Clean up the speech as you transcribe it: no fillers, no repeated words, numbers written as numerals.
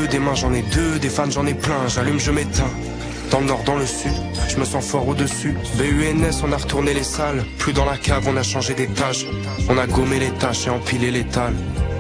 deux, des mains j'en ai deux, des fans j'en ai plein, j'allume, je m'éteins. Dans le nord, dans le sud, je me sens fort au-dessus. BUNS, on a retourné les salles. Plus dans la cave, on a changé d'étage. On a gommé les tâches et empilé les dalles.